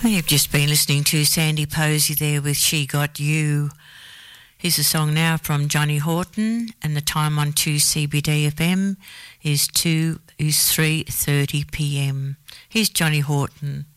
You've just been listening to Sandy Posey there with She Got You. Here's a song now from Johnny Horton, and the time on 2CBD FM is 3:30 p.m. Here's Johnny Horton.